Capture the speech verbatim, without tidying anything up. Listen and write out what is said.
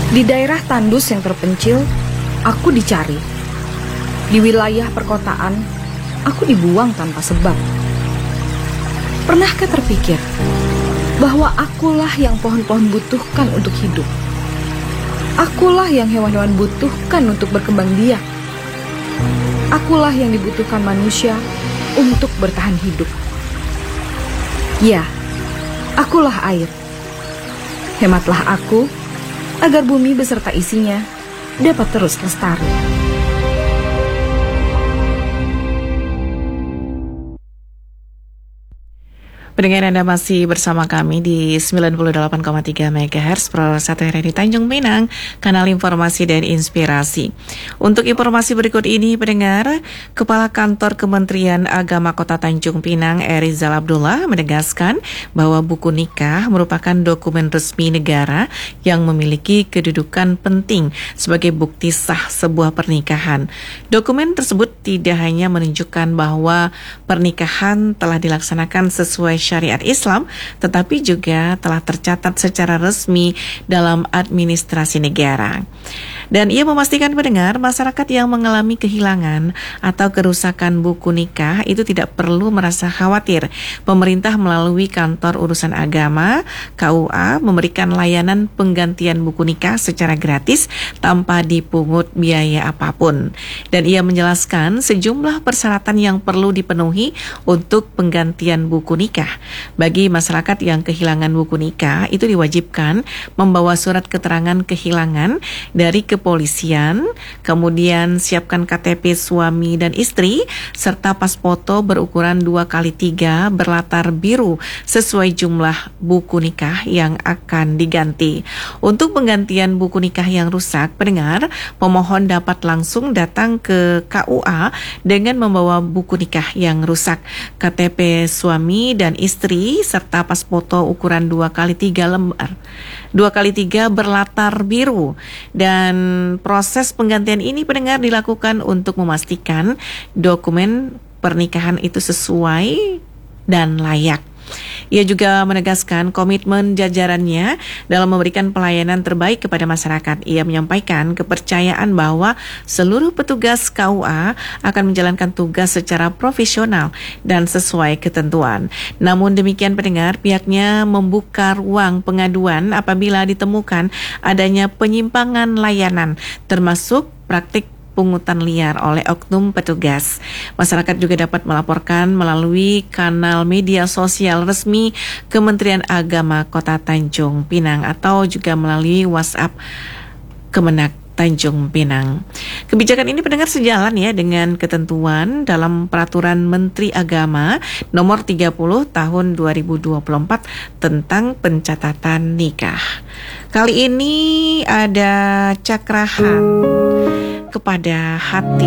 Di daerah tandus yang terpencil, aku dicari. Di wilayah perkotaan, aku dibuang tanpa sebab. Pernahkah terpikir bahwa akulah yang pohon-pohon butuhkan untuk hidup? Akulah yang hewan-hewan butuhkan untuk berkembang biak. Akulah yang dibutuhkan manusia untuk bertahan hidup. Ya, akulah air. Hematlah aku agar bumi beserta isinya dapat terus lestari. Pendengar, Anda masih bersama kami di sembilan puluh delapan koma tiga megahertz Pro satu R R I Tanjung Pinang, kanal informasi dan inspirasi. Untuk informasi berikut ini, pendengar, Kepala Kantor Kementerian Agama Kota Tanjung Pinang, Erizal Abdullah, menegaskan bahwa buku nikah merupakan dokumen resmi negara yang memiliki kedudukan penting sebagai bukti sah sebuah pernikahan. Dokumen tersebut tidak hanya menunjukkan bahwa pernikahan telah dilaksanakan sesuai syariat Islam, tetapi juga telah tercatat secara resmi dalam administrasi negara. Dan ia memastikan pendengar, masyarakat yang mengalami kehilangan atau kerusakan buku nikah itu tidak perlu merasa khawatir. Pemerintah melalui Kantor Urusan Agama K U A memberikan layanan penggantian buku nikah secara gratis tanpa dipungut biaya apapun. Dan ia menjelaskan sejumlah persyaratan yang perlu dipenuhi untuk penggantian buku nikah. Bagi masyarakat yang kehilangan buku nikah, itu diwajibkan membawa surat keterangan kehilangan dari kepolisian, kemudian siapkan K T P suami dan istri, serta pas foto berukuran dua kali tiga berlatar biru sesuai jumlah buku nikah yang akan diganti. Untuk penggantian buku nikah yang rusak, pendengar, pemohon dapat langsung datang ke K U A dengan membawa buku nikah yang rusak, K T P suami dan istri, serta pas foto ukuran dua kali tiga lembar, dua kali tiga berlatar biru. Dan proses penggantian ini, pendengar, dilakukan untuk memastikan dokumen pernikahan itu sesuai dan layak. Ia juga menegaskan komitmen jajarannya dalam memberikan pelayanan terbaik kepada masyarakat. Ia menyampaikan kepercayaan bahwa seluruh petugas K U A akan menjalankan tugas secara profesional dan sesuai ketentuan. Namun demikian, pendengar, pihaknya membuka ruang pengaduan apabila ditemukan adanya penyimpangan layanan, termasuk praktik pungutan liar oleh oknum petugas. Masyarakat juga dapat melaporkan melalui kanal media sosial resmi Kementerian Agama Kota Tanjung Pinang atau juga melalui WhatsApp Kemenak Tanjung Pinang. Kebijakan ini, pendengar, sejalan ya dengan ketentuan dalam Peraturan Menteri Agama nomor tiga puluh tahun dua ribu dua puluh empat tentang pencatatan nikah. Kali ini ada cakrahan kepada hati.